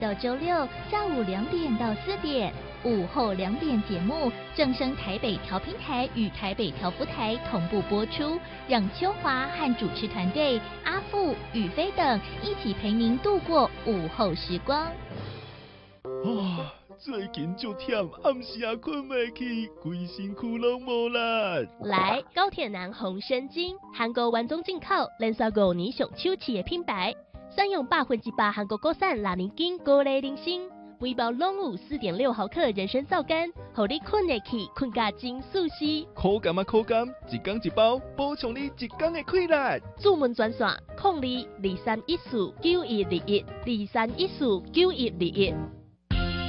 到周六下午2点到4点，午后2点节目正声台北调频台与台北调福台同步播出，让秋华和主持团队阿富、宇飞等一起陪您度过午后时光。 最近就忝，暗时也困袂去，规身躯拢无力。 来高铁男红参精，韩国原装进口，连续5年上手气的品牌，选用100%韩国国产拉年根高丽人参，每包拢有4.6毫克人参皂苷，互你困会去，困甲真舒适。 口感啊口感，一天一包，补充你一天的快乐。 注文专线：02-2314-9121，2314-9121。